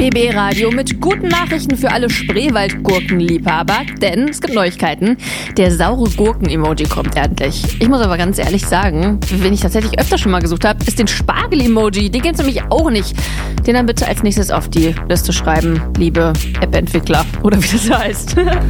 BB Radio mit guten Nachrichten für alle Spreewaldgurkenliebhaber, denn es gibt Neuigkeiten. Der saure Gurken-Emoji kommt endlich. Ich muss aber ganz ehrlich sagen, wen ich tatsächlich öfter schon mal gesucht habe, ist den Spargel-Emoji. Den gibt's nämlich auch nicht. Den dann bitte als nächstes auf die Liste schreiben, liebe App-Entwickler oder wie das heißt.